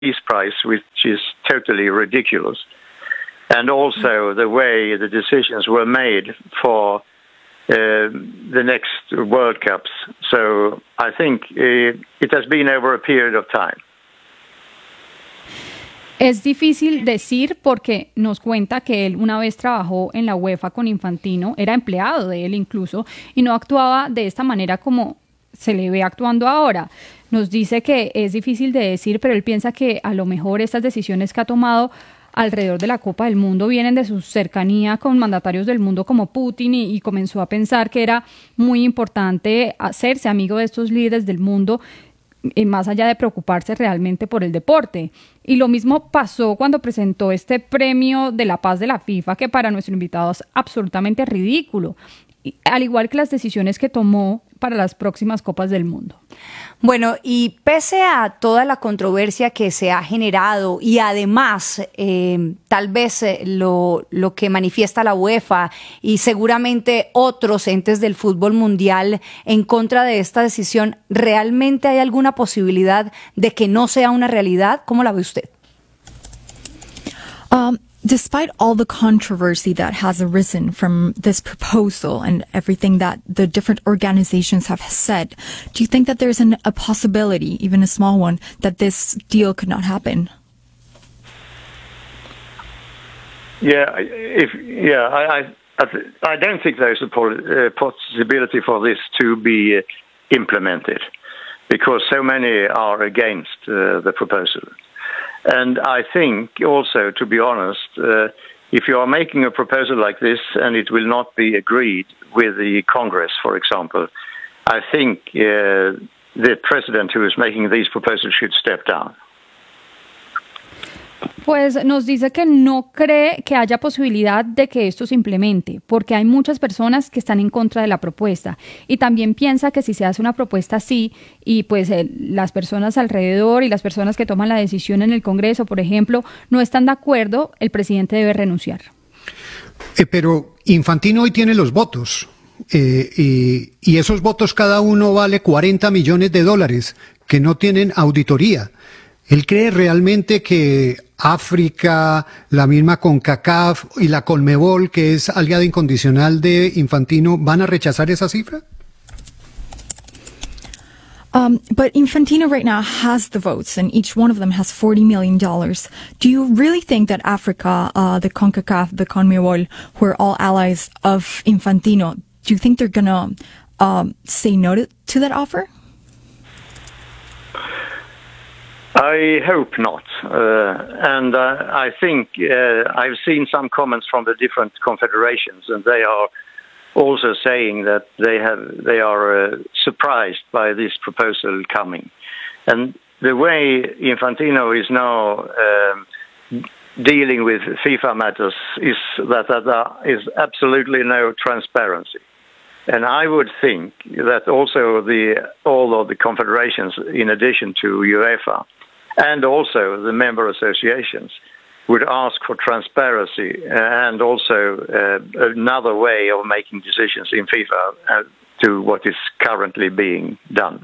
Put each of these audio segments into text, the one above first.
peace prize, which is totally ridiculous. And also the way the decisions were made for the next World Cups. So I think it has been over a period of time. Es difícil decir porque nos cuenta que él una vez trabajó en la UEFA con Infantino, era empleado de él incluso, y no actuaba de esta manera como se le ve actuando ahora. Nos dice que es difícil de decir, pero él piensa que a lo mejor estas decisiones que ha tomado alrededor de la Copa del Mundo vienen de su cercanía con mandatarios del mundo como Putin y comenzó a pensar que era muy importante hacerse amigo de estos líderes del mundo, más allá de preocuparse realmente por el deporte. Y lo mismo pasó cuando presentó este premio de la paz de la FIFA, que para nuestro invitado es absolutamente ridículo, al igual que las decisiones que tomó para las próximas Copas del Mundo. Bueno, y pese a toda la controversia que se ha generado y además tal vez lo que manifiesta la UEFA y seguramente otros entes del fútbol mundial en contra de esta decisión, ¿realmente hay alguna posibilidad de que no sea una realidad? ¿Cómo la ve usted? Despite all the controversy that has arisen from this proposal and everything that the different organizations have said, do you think that there's a possibility, even a small one, that this deal could not happen? I don't think there's a possibility for this to be implemented because so many are against the proposal. And I think also, to be honest, if you are making a proposal like this and it will not be agreed with the Congress, for example, I think the president who is making these proposals should step down. Pues nos dice que no cree que haya posibilidad de que esto se implemente, porque hay muchas personas que están en contra de la propuesta y también piensa que si se hace una propuesta así y pues las personas alrededor y las personas que toman la decisión en el Congreso, por ejemplo, no están de acuerdo, el presidente debe renunciar. Pero Infantino hoy tiene los votos y esos votos cada uno vale $40 millones que no tienen auditoría. ¿Él cree realmente que África, la misma CONCACAF y la CONMEBOL, que es aliada incondicional de Infantino, van a rechazar esa cifra? But Infantino right now has the votes, and each one of them has $40 million. Do you really think that Africa, the CONCACAF, the CONMEBOL, who are all allies of Infantino, do you think they're going to say no to that offer? I hope not, and I think I've seen some comments from the different confederations, and they are also saying that they are surprised by this proposal coming. And the way Infantino is now dealing with FIFA matters is that there is absolutely no transparency. And I would think that also all of the confederations, in addition to UEFA, and also the member associations, would ask for transparency and also another way of making decisions in FIFA to what is currently being done.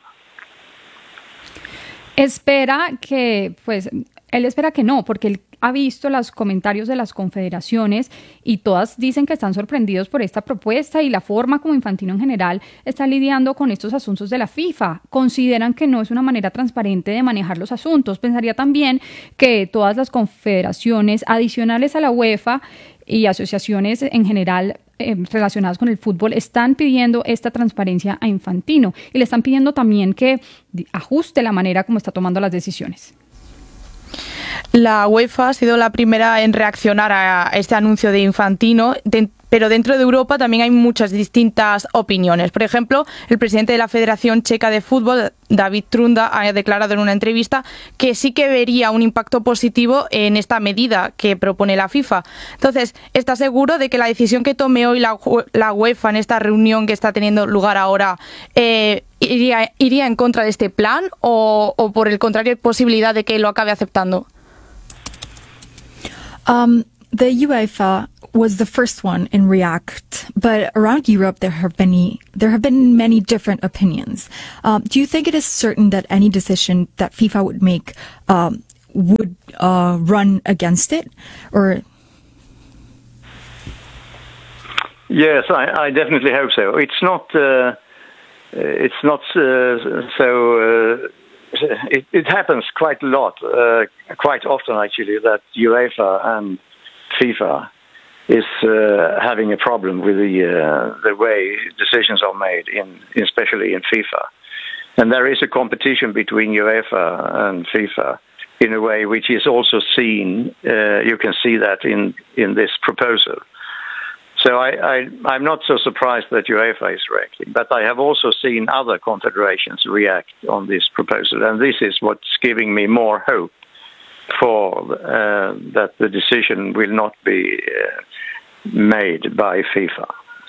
Él espera que no, porque él ha visto los comentarios de las confederaciones y todas dicen que están sorprendidos por esta propuesta y la forma como Infantino en general está lidiando con estos asuntos de la FIFA. Consideran que no es una manera transparente de manejar los asuntos. Pensaría también que todas las confederaciones adicionales a la UEFA y asociaciones en general relacionadas con el fútbol están pidiendo esta transparencia a Infantino y le están pidiendo también que ajuste la manera como está tomando las decisiones. La UEFA ha sido la primera en reaccionar a este anuncio de Infantino, pero dentro de Europa también hay muchas distintas opiniones. Por ejemplo, el presidente de la Federación Checa de Fútbol, David Trunda, ha declarado en una entrevista que sí que vería un impacto positivo en esta medida que propone la FIFA. Entonces, ¿está seguro de que la decisión que tome hoy la UEFA en esta reunión que está teniendo lugar ahora iría en contra de este plan o por el contrario hay posibilidad de que lo acabe aceptando? The UEFA was the first one in react, but around Europe there have been many different opinions. Do you think it is certain that any decision that FIFA would make would run against it, or? Yes, I definitely hope so. It's not. It happens quite a lot, quite often actually, that UEFA and FIFA is having a problem with the way decisions are made, especially in FIFA. And there is a competition between UEFA and FIFA in a way which is also seen. You can see that in this proposal. So I'm not so surprised that UEFA is reacting, but I have also seen other confederations react on this proposal, and this is what's giving me more hope for that the decision will not be made by FIFA.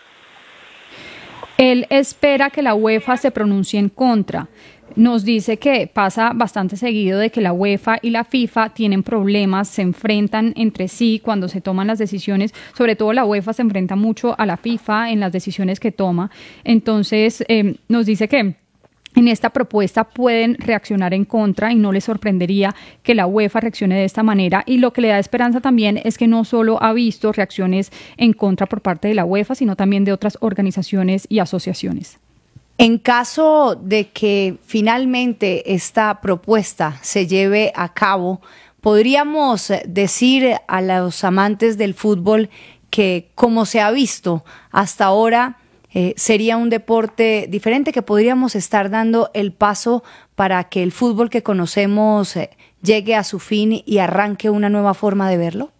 Él espera que la UEFA se pronuncie en contra. Nos dice que pasa bastante seguido de que la UEFA y la FIFA tienen problemas, se enfrentan entre sí cuando se toman las decisiones. Sobre todo la UEFA se enfrenta mucho a la FIFA en las decisiones que toma. Entonces nos dice que en esta propuesta pueden reaccionar en contra y no les sorprendería que la UEFA reaccione de esta manera. Y lo que le da esperanza también es que no solo ha visto reacciones en contra por parte de la UEFA, sino también de otras organizaciones y asociaciones. En caso de que finalmente esta propuesta se lleve a cabo, ¿podríamos decir a los amantes del fútbol que, como se ha visto hasta ahora, sería un deporte diferente, que podríamos estar dando el paso para que el fútbol que conocemos llegue a su fin y arranque una nueva forma de verlo?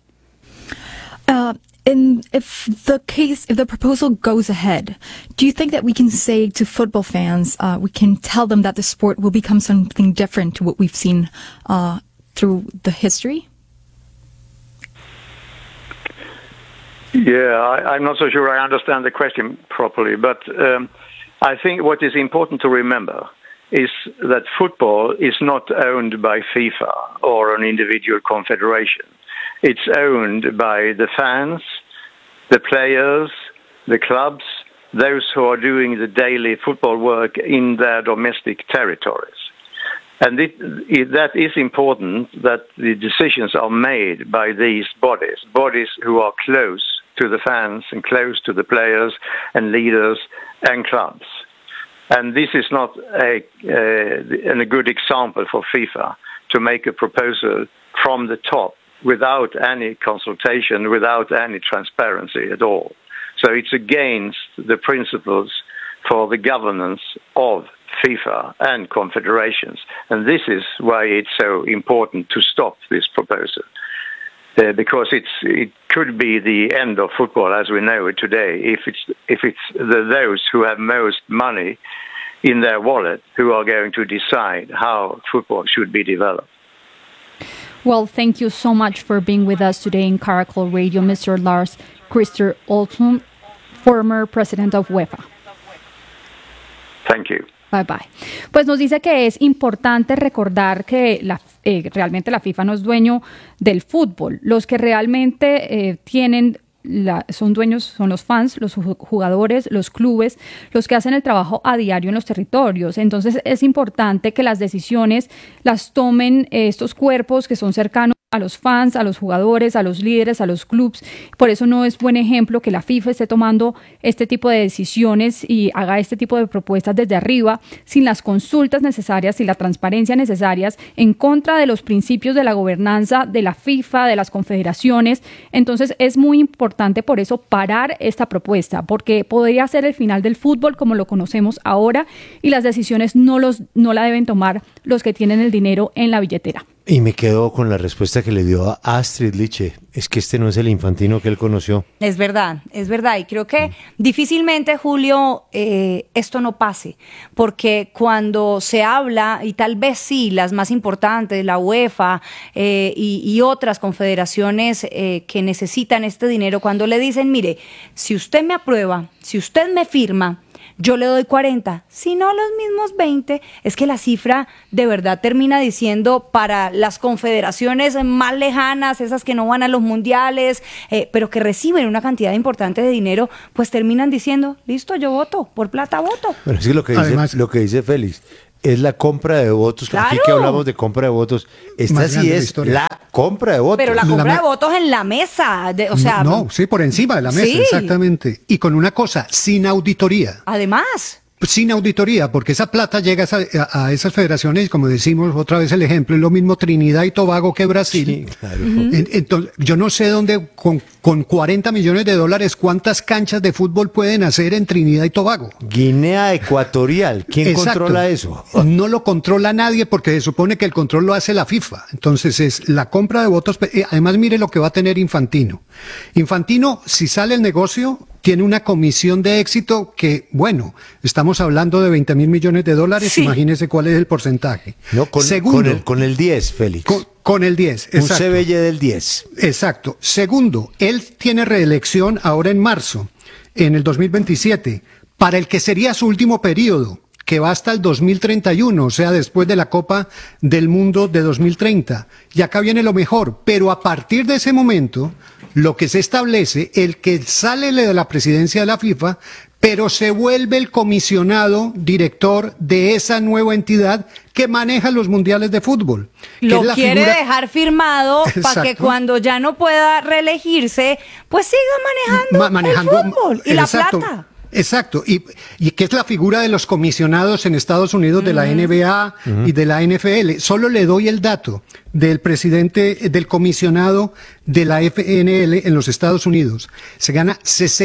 And if the proposal goes ahead, do you think that we can say to football fans, we can tell them that the sport will become something different to what we've seen through the history? Yeah, I'm not so sure I understand the question properly, but I think what is important to remember is that football is not owned by FIFA or an individual confederation. It's owned by the fans, the players, the clubs, those who are doing the daily football work in their domestic territories. And that is important, that the decisions are made by these bodies who are close to the fans and close to the players and leaders and clubs. And this is not a good example for FIFA to make a proposal from the top without any consultation, without any transparency at all. So it's against the principles for the governance of FIFA and confederations. And this is why it's so important to stop this proposal. Because it could be the end of football as we know it today if it's those who have most money in their wallet who are going to decide how football should be developed. Well, thank you so much for being with us today in Caracol Radio, Mr. Lars-Christer Olsson, former president of UEFA. Thank you. Bye bye. Pues nos dice que es importante recordar que realmente la FIFA no es dueño del fútbol. Los que realmente son dueños son los fans, los jugadores, los clubes, los que hacen el trabajo a diario en los territorios. Entonces es importante que las decisiones las tomen estos cuerpos que son cercanos a los fans, a los jugadores, a los líderes, a los clubes. Por eso no es buen ejemplo que la FIFA esté tomando este tipo de decisiones y haga este tipo de propuestas desde arriba, sin las consultas necesarias y la transparencia necesarias, en contra de los principios de la gobernanza de la FIFA, de las confederaciones. Entonces es muy importante por eso parar esta propuesta, porque podría ser el final del fútbol como lo conocemos ahora, y las decisiones no la deben tomar los que tienen el dinero en la billetera. Y me quedo con la respuesta que le dio a Astrid Liche. Es que este no es el Infantino que él conoció. Es verdad. Y creo que difícilmente, Julio, esto no pase. Porque cuando se habla, y tal vez sí, las más importantes, la UEFA y otras confederaciones que necesitan este dinero, cuando le dicen, mire, si usted me aprueba, si usted me firma, yo le doy 40, si no los mismos 20, es que la cifra de verdad termina diciendo para las confederaciones más lejanas, esas que no van a los mundiales, pero que reciben una cantidad importante de dinero, pues terminan diciendo, listo, yo voto, por plata voto. Pero es que lo que dice Félix, es la compra de votos. Claro. Aquí que hablamos de compra de votos, esta Más sí grande de la es historia. la compra de votos. Pero la compra de votos en la mesa, o sea... No, sí, por encima de la mesa, Sí. exactamente. Y con una cosa, sin auditoría. Además... Sin auditoría, porque esa plata llega a esas federaciones, y como decimos otra vez el ejemplo, es lo mismo Trinidad y Tobago que Brasil. Sí, claro. Entonces, yo no sé dónde, con 40 millones de dólares, cuántas canchas de fútbol pueden hacer en Trinidad y Tobago. Guinea Ecuatorial, ¿quién Exacto. controla eso? No lo controla nadie porque se supone que el control lo hace la FIFA. Entonces es la compra de votos. Además, mire lo que va a tener Infantino. Infantino, si sale el negocio, tiene una comisión de éxito que, bueno, estamos hablando de 20 mil millones de dólares. Sí. Imagínese cuál es el porcentaje. No, Segundo, con el 10, Félix. con el 10. Un Exacto. CBY del 10. Exacto. Segundo, él tiene reelección ahora en marzo, en el 2027, para el que sería su último periodo, que va hasta el 2031, o sea, después de la Copa del Mundo de 2030. Y acá viene lo mejor, pero a partir de ese momento, lo que se establece, el que sale de la presidencia de la FIFA, pero se vuelve el comisionado director de esa nueva entidad que maneja los mundiales de fútbol. que Lo es la quiere figura- dejar firmado para que Exacto. cuando ya no pueda reelegirse, pues siga manejando, el fútbol y exacto, la plata. Exacto, y que es la figura de los comisionados en Estados Unidos de la NBA y de la NFL. Solo le doy el dato del presidente, del comisionado de la FNL en los Estados Unidos. Se gana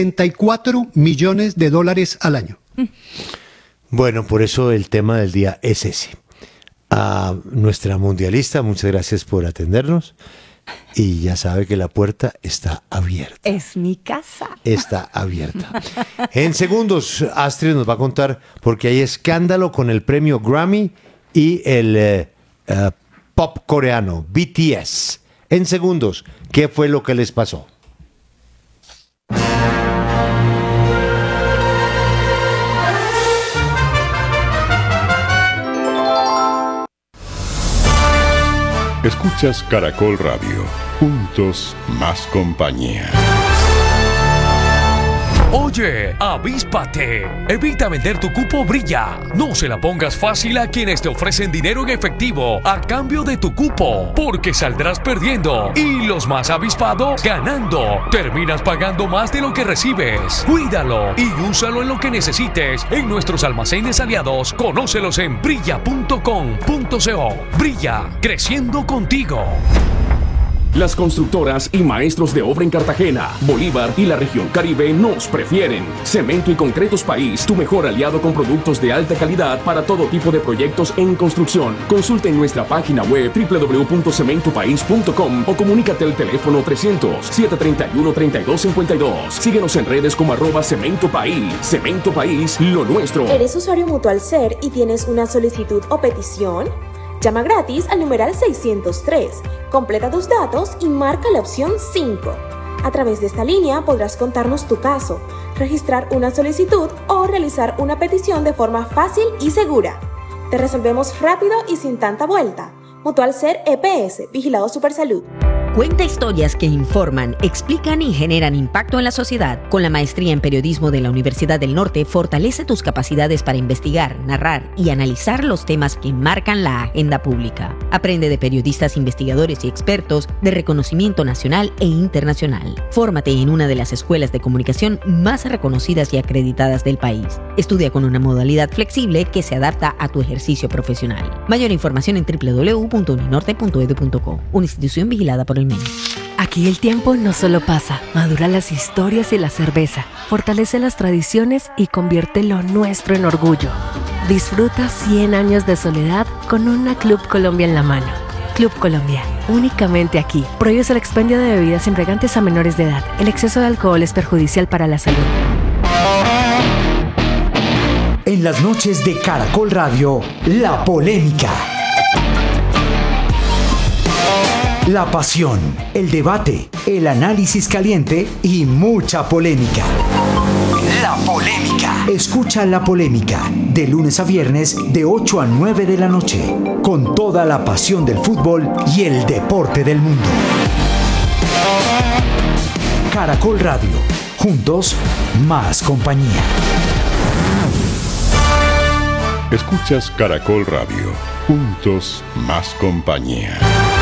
64 millones de dólares al año. Bueno, por eso el tema del día es ese. A nuestra mundialista, muchas gracias por atendernos. Y ya sabe que la puerta está abierta. Es mi casa. Está abierta. En segundos, Astrid nos va a contar porque hay escándalo con el premio Grammy y el pop coreano BTS. En segundos, ¿qué fue lo que les pasó? Escuchas Caracol Radio. Juntos, más compañía. Oye, avíspate. Evita vender tu cupo Brilla. No se la pongas fácil a quienes te ofrecen dinero en efectivo a cambio de tu cupo, porque saldrás perdiendo y los más avispados ganando. Terminas pagando más de lo que recibes. Cuídalo y úsalo en lo que necesites en nuestros almacenes aliados. Conócelos en brilla.com.co. Brilla, creciendo contigo. Las constructoras y maestros de obra en Cartagena, Bolívar y la región Caribe nos prefieren. Cemento y Concretos País, tu mejor aliado con productos de alta calidad para todo tipo de proyectos en construcción. Consulta en nuestra página web www.cementopaís.com o comunícate al teléfono 300-731-3252. Síguenos en redes como @Cemento País. Cemento País, lo nuestro. ¿Eres usuario Mutual Ser y tienes una solicitud o petición? Llama gratis al numeral 603, completa tus datos y marca la opción 5. A través de esta línea podrás contarnos tu caso, registrar una solicitud o realizar una petición de forma fácil y segura. Te resolvemos rápido y sin tanta vuelta. Mutual Ser EPS, Vigilado Supersalud. Cuenta historias que informan, explican y generan impacto en la sociedad. Con la maestría en periodismo de la Universidad del Norte, fortalece tus capacidades para investigar, narrar y analizar los temas que marcan la agenda pública. Aprende de periodistas, investigadores y expertos de reconocimiento nacional e internacional. Fórmate en una de las escuelas de comunicación más reconocidas y acreditadas del país. Estudia con una modalidad flexible que se adapta a tu ejercicio profesional. Mayor información en www.uninorte.edu.co. Una institución vigilada por el MEN. Aquí el tiempo no solo pasa, madura las historias y la cerveza, fortalece las tradiciones y convierte lo nuestro en orgullo. Disfruta 100 años de soledad con una Club Colombia en la mano. Club Colombia, únicamente aquí. Prohíbes el expendio de bebidas embriagantes a menores de edad. El exceso de alcohol es perjudicial para la salud. En las noches de Caracol Radio, La Polémica. La pasión, el debate, el análisis caliente y mucha polémica. La Polémica. Escucha La Polémica de lunes a viernes de 8 a 9 de la noche con toda la pasión del fútbol y el deporte del mundo. Caracol Radio. Juntos, más compañía. Escuchas Caracol Radio. Juntos, más compañía.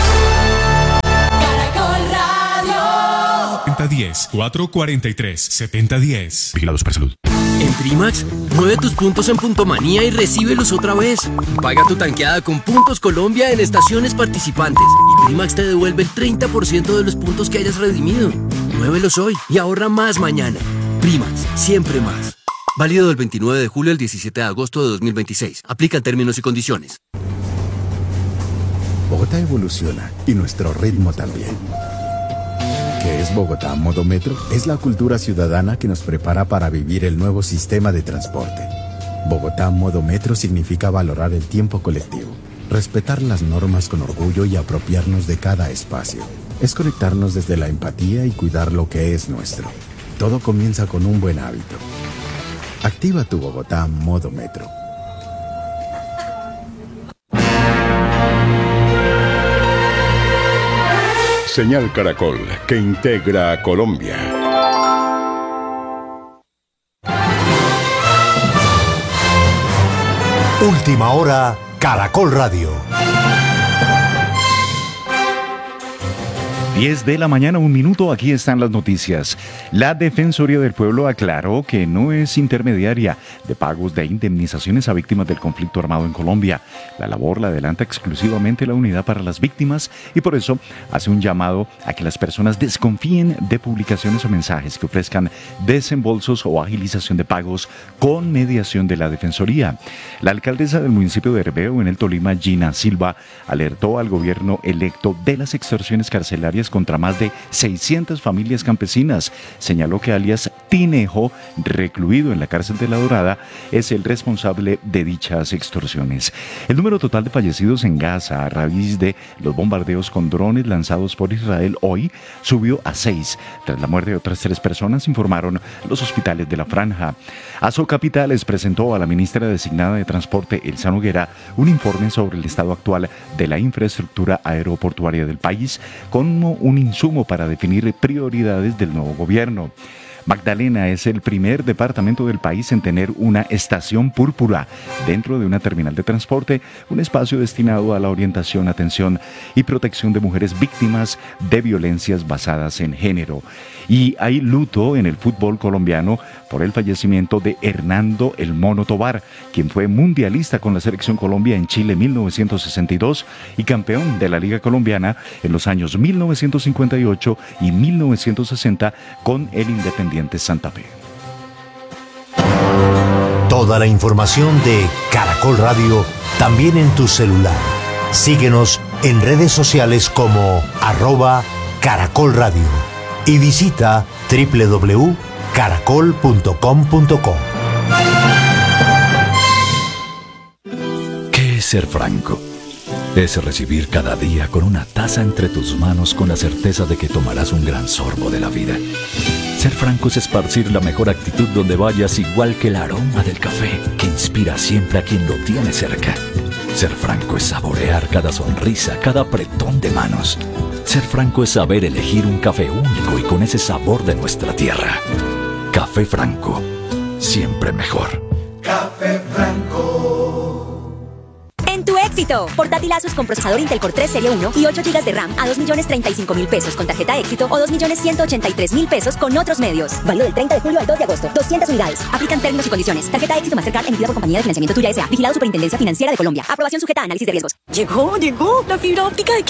7010-443-7010. Vigilado Supersalud. En Primax, mueve tus puntos en Puntomanía y recíbelos otra vez. Paga tu tanqueada con Puntos Colombia en estaciones participantes y Primax te devuelve el 30% de los puntos que hayas redimido. Muévelos hoy y ahorra más mañana. Primax, siempre más. Válido del 29 de julio al 17 de agosto de 2026. Aplican términos y condiciones. Bogotá evoluciona y nuestro ritmo también. ¿Qué es Bogotá Modo Metro? Es la cultura ciudadana que nos prepara para vivir el nuevo sistema de transporte. Bogotá Modo Metro significa valorar el tiempo colectivo, respetar las normas con orgullo y apropiarnos de cada espacio. Es conectarnos desde la empatía y cuidar lo que es nuestro. Todo comienza con un buen hábito. Activa tu Bogotá Modo Metro. Señal Caracol, que integra a Colombia. Última hora, Caracol Radio. 10 de la mañana, 1 minuto, aquí están las noticias. La Defensoría del Pueblo aclaró que no es intermediaria de pagos de indemnizaciones a víctimas del conflicto armado en Colombia. La labor la adelanta exclusivamente la Unidad para las Víctimas y por eso hace un llamado a que las personas desconfíen de publicaciones o mensajes que ofrezcan desembolsos o agilización de pagos con mediación de la Defensoría. La alcaldesa del municipio de Herveo, en el Tolima, Gina Silva, alertó al gobierno electo de las extorsiones carcelarias contra más de 600 familias campesinas. Señaló que alias Tinejo, recluido en la cárcel de La Dorada, es el responsable de dichas extorsiones. El número total de fallecidos en Gaza a raíz de los bombardeos con drones lanzados por Israel hoy subió a 6, tras la muerte de otras 3 personas, informaron los hospitales de la franja. Azocapitales presentó a la ministra designada de Transporte, Elsa Noguera, un informe sobre el estado actual de la infraestructura aeroportuaria del país, como un insumo para definir prioridades del nuevo gobierno. Magdalena es el primer departamento del país en tener una estación púrpura dentro de una terminal de transporte, un espacio destinado a la orientación, atención y protección de mujeres víctimas de violencias basadas en género. Y hay luto en el fútbol colombiano por el fallecimiento de Hernando El Mono Tobar, quien fue mundialista con la Selección Colombia en Chile 1962 y campeón de la Liga Colombiana en los años 1958 y 1960 con el Independiente Santa Fe. Toda la información de Caracol Radio también en tu celular. Síguenos en redes sociales como @Caracol Radio y visita www.caracol.com.co. ¿Qué es ser franco? Es recibir cada día con una taza entre tus manos con la certeza de que tomarás un gran sorbo de la vida. Ser franco es esparcir la mejor actitud donde vayas, igual que el aroma del café que inspira siempre a quien lo tiene cerca. Ser franco es saborear cada sonrisa, cada apretón de manos. Ser franco es saber elegir un café único y con ese sabor de nuestra tierra. Café Franco, siempre mejor. Café Franco. En tu éxito, portátil Asus con procesador Intel Core 3 Serie 1 y 8 GB de RAM a 2.035.000 pesos con tarjeta éxito o 2.183.000 pesos con otros medios. Válido del 30 de julio al 2 de agosto. 200 unidades. Aplican términos y condiciones. Tarjeta éxito Mastercard emitida por Compañía de Financiamiento Tuya S.A. Vigilado Superintendencia Financiera de Colombia. Aprobación sujeta a análisis de riesgos. Llegó la fibra óptica de